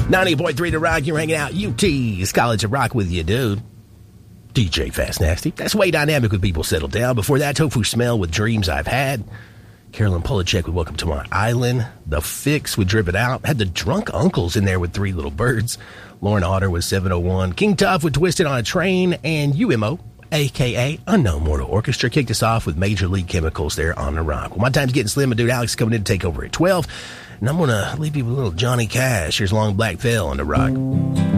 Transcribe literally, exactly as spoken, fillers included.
ninety point three The Rock, you're hanging out. U T's College of Rock with you, dude. D J Fast Nasty. That's way dynamic with People Settle Down. Before that, Tofu Smell with Dreams I've Had. Carolyn Polachek with Welcome to My Island. The Fix with Drip It Out. Had the Drunk Uncles in there with Three Little Birds. Lauren Otter with seven oh one. King Tough with Twisted on a Train. And U M O, a k a. Unknown Mortal Orchestra, kicked us off with Major League Chemicals there on The Rock. Well, my time's getting slim. My dude Alex is coming in to take over at twelve. And I'm going to leave you with a little Johnny Cash. Here's Long Black Veil on The Rock.